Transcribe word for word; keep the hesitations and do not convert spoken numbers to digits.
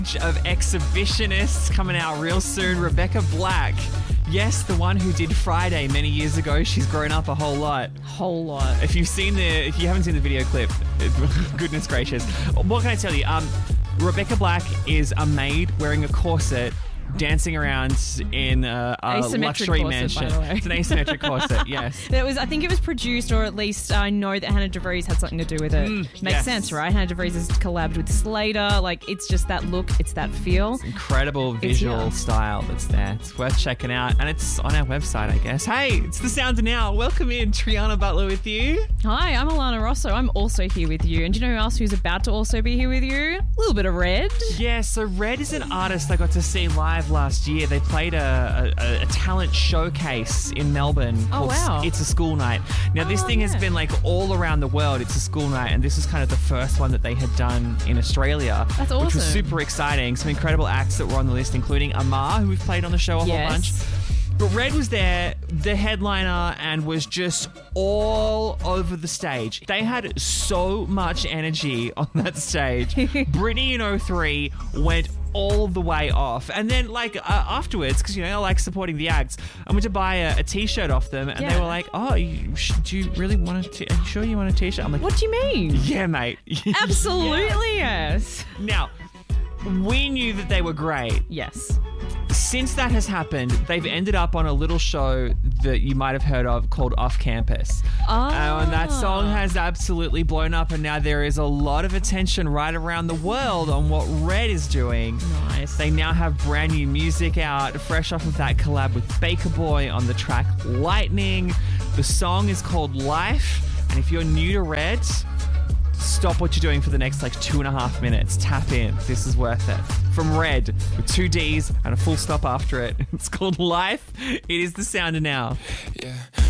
of exhibitionists coming out real soon. Rebecca Black. Yes, the one who did Friday many years ago. She's grown up a whole lot. Whole lot. If you've seen the, if you haven't seen the video clip, goodness gracious. What can I tell you? Um, Rebecca Black is a maid wearing a corset, dancing around in a, a Asymmetric luxury corset, mansion. by the way. It's an asymmetric corset, yes. That was, I think it was produced, or at least I know that Hannah DeVries had something to do with it. Mm, Makes yes. sense, right? Hannah DeVries has collabed with Slater. Like, it's just that look, it's that feel. Incredible visual yeah. style that's there. It's worth checking out. And it's on our website, I guess. Hey, it's The Sound of Now. Welcome in. Triana Butler with you. Hi, I'm Alana Rosso. I'm also here with you. And do you know who else who's about to also be here with you? A little bit of Red. Yeah, so Red is an artist I got to see live last year. They played a, a, a talent showcase in Melbourne Oh, called wow. It's a School Night. Now, this Oh, thing has yeah. been like all around the world. It's a school night, and this is kind of the first one that they had done in Australia. That's Which was awesome. super exciting. Some incredible acts that were on the list, including Amar, who we've played on the show a Yes. whole bunch. But Red was there, the headliner, and was just all over the stage. They had so much energy on that stage. Britney in oh three went all the way off. And then, like, uh, afterwards, because, you know, I like supporting the acts, I went to buy a, a T-shirt off them, and Yeah. they were like, oh, you, sh- do you really want a t- Are you sure you want a T-shirt? I'm like, What do you mean? yeah, mate. Absolutely, yes. Now, we knew that they were great. Yes. Since that has happened, they've ended up on a little show that you might have heard of called Off Campus. Oh. Uh, and that song has absolutely blown up, and now there is a lot of attention right around the world on what Red is doing. Nice. They now have brand new music out, fresh off of that collab with Baker Boy on the track Lightning. The song is called Life, and if you're new to Red, stop what you're doing for the next like two and a half minutes. Tap in. This is worth it. From Red, with two D's and a full stop after it. It's called Life. It is The Sound of Now. Yeah.